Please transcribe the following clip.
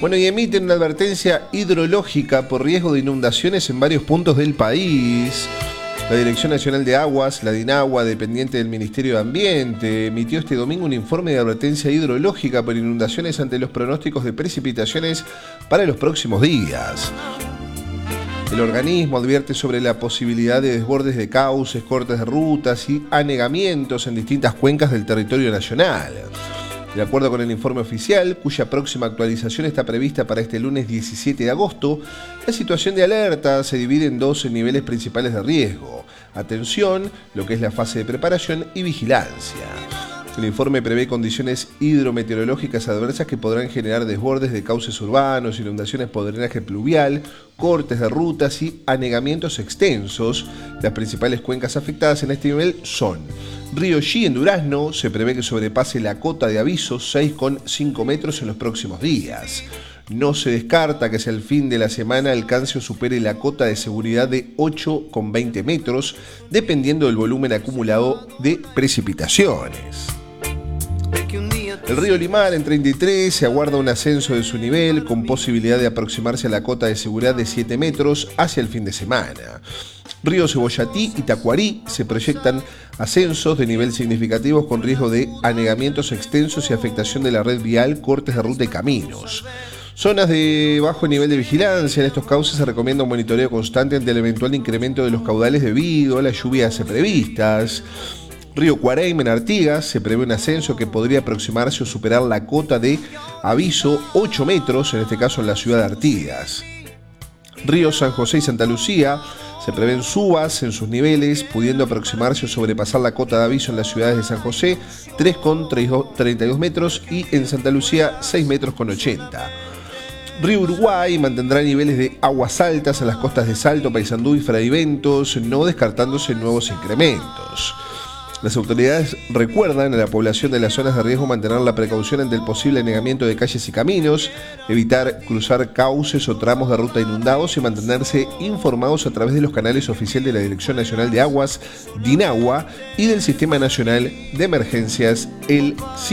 Bueno, y emiten una advertencia hidrológica por riesgo de inundaciones en varios puntos del país. La Dirección Nacional de Aguas, la DINAGUA, dependiente del Ministerio de Ambiente, emitió este domingo un informe de advertencia hidrológica por inundaciones ante los pronósticos de precipitaciones para los próximos días. El organismo advierte sobre la posibilidad de desbordes de cauces, cortes de rutas y anegamientos en distintas cuencas del territorio nacional. De acuerdo con el informe oficial, cuya próxima actualización está prevista para este lunes 17 de agosto, la situación de alerta se divide en dos niveles principales de riesgo: atención, lo que es la fase de preparación, y vigilancia. El informe prevé condiciones hidrometeorológicas adversas que podrán generar desbordes de cauces urbanos, inundaciones por drenaje pluvial, cortes de rutas y anegamientos extensos. Las principales cuencas afectadas en este nivel son Río Xi en Durazno, se prevé que sobrepase la cota de aviso 6,5 metros en los próximos días. No se descarta que hacia el fin de la semana alcance o supere la cota de seguridad de 8,20 metros, dependiendo del volumen acumulado de precipitaciones. El río Limar en 33 se aguarda un ascenso de su nivel con posibilidad de aproximarse a la cota de seguridad de 7 metros hacia el fin de semana. Río Cebollatí y Tacuarí se proyectan ascensos de nivel significativos con riesgo de anegamientos extensos y afectación de la red vial, cortes de ruta y caminos. Zonas de bajo nivel de vigilancia. En estos cauces se recomienda un monitoreo constante ante el eventual incremento de los caudales debido a las lluvias previstas. Río Cuareim en Artigas se prevé un ascenso que podría aproximarse o superar la cota de aviso 8 metros, en este caso en la ciudad de Artigas. Río San José y Santa Lucía se prevén subas en sus niveles, pudiendo aproximarse o sobrepasar la cota de aviso en las ciudades de San José 3,32 metros y en Santa Lucía 6 metros con 80. Río Uruguay mantendrá niveles de aguas altas en las costas de Salto, Paysandú y Fraiventos, no descartándose nuevos incrementos. Las autoridades recuerdan a la población de las zonas de riesgo mantener la precaución ante el posible anegamiento de calles y caminos, evitar cruzar cauces o tramos de ruta inundados y mantenerse informados a través de los canales oficiales de la Dirección Nacional de Aguas, DINAGUA, y del Sistema Nacional de Emergencias, el